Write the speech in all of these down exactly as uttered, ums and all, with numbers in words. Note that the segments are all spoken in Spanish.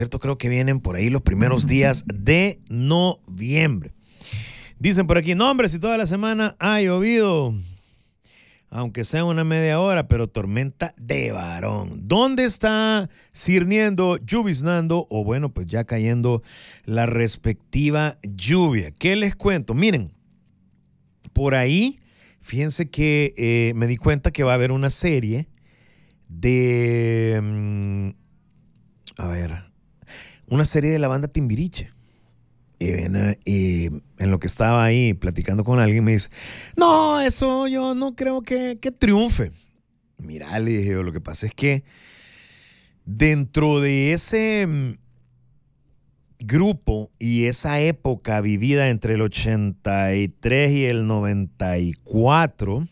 Cierto, creo que vienen por ahí los primeros días de noviembre. Dicen por aquí, no hombre, si toda la semana ha llovido, aunque sea una media hora, pero tormenta de varón. ¿Dónde está cirniendo, lluviznando o bueno, pues ya cayendo la respectiva lluvia? ¿Qué les cuento? Miren, por ahí, fíjense que eh, me di cuenta que va a haber una serie de... Um, a ver... una serie de la banda Timbiriche. Y, en, y en lo que estaba ahí platicando con alguien me dice, no, eso yo no creo que, que triunfe. Mira, le dije, lo que pasa es que dentro de ese grupo y esa época vivida entre el ochenta y tres y el noventa y cuatro,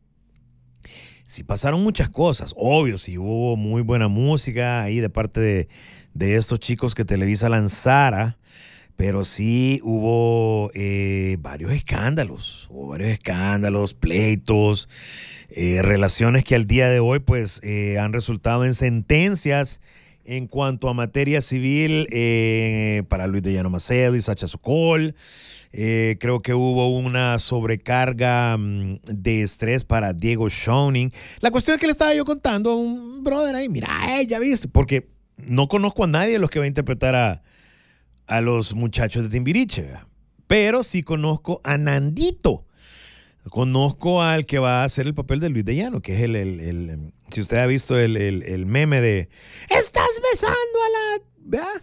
sí pasaron muchas cosas. Obvio, sí hubo muy buena música ahí de parte de, de estos chicos que Televisa lanzara, pero sí hubo eh, varios escándalos, hubo varios escándalos, pleitos, eh, relaciones que al día de hoy pues eh, han resultado en sentencias en cuanto a materia civil eh, para Luis de Llano Macedo y Sacha Sokol. Eh, creo que hubo una sobrecarga um, de estrés para Diego Schoening. La cuestión es que le estaba yo contando a un brother ahí, mira, eh, ya viste, porque no conozco a nadie de los que va a interpretar a, a los muchachos de Timbiriche, ¿verdad? Pero sí conozco a Nandito. Conozco al que va a hacer el papel de Luis de Llano, que es el, el, el si usted ha visto el, el, el meme de estás besando a la... ¿verdad?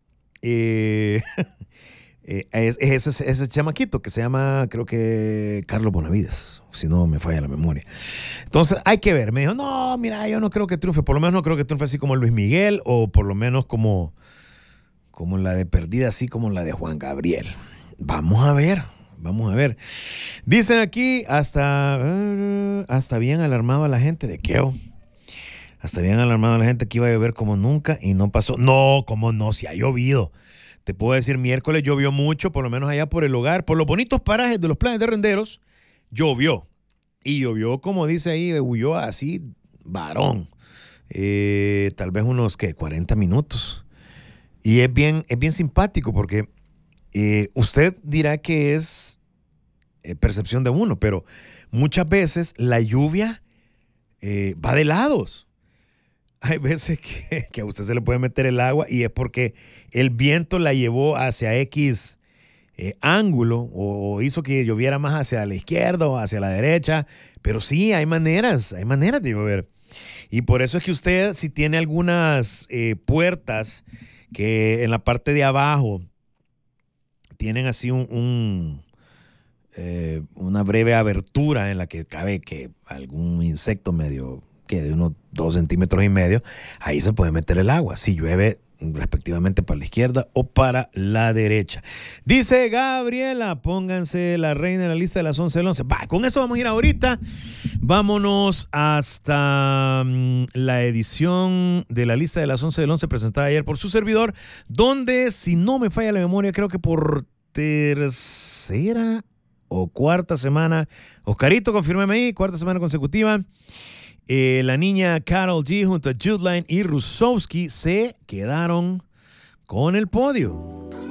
Eh... Eh, es, es ese, ese chamaquito que se llama, creo que Carlos Bonavides, si no me falla la memoria. Entonces hay que ver. Me dijo, no, mira, yo no creo que triunfe. Por lo menos no creo que triunfe así como Luis Miguel o por lo menos como, como la de Perdida, así como la de Juan Gabriel. Vamos a ver, vamos a ver. Dicen aquí, hasta, uh, hasta bien alarmado a la gente. ¿De qué? Hasta bien alarmado a la gente que iba a llover como nunca y no pasó. No, como no, si ha llovido. Te puedo decir, miércoles llovió mucho, por lo menos allá por el hogar, por los bonitos parajes de los Planes de Renderos, llovió. Y llovió, como dice ahí, huyó así, varón. Eh, tal vez unos, ¿qué? cuarenta minutos. Y es bien, es bien simpático porque eh, usted dirá que es eh, percepción de uno, pero muchas veces la lluvia eh, va de lados. Hay veces que, que a usted se le puede meter el agua y es porque el viento la llevó hacia X eh, ángulo o, o hizo que lloviera más hacia la izquierda o hacia la derecha. Pero sí, hay maneras, hay maneras de llover. Y por eso es que usted, si tiene algunas eh, puertas que en la parte de abajo tienen así un, un eh, una breve abertura en la que cabe que algún insecto medio... que de unos dos centímetros y medio, ahí se puede meter el agua, si llueve respectivamente para la izquierda o para la derecha. Dice Gabriela, pónganse la reina en la lista de las once del once. Va, con eso vamos a ir ahorita. Vámonos hasta um, la edición de la lista de las once del once presentada ayer por su servidor, donde, si no me falla la memoria, creo que por tercera o cuarta semana, Oscarito, confírmeme ahí, cuarta semana consecutiva, Eh, la niña Karol G junto a Judeline y Rusowski se quedaron con el podio.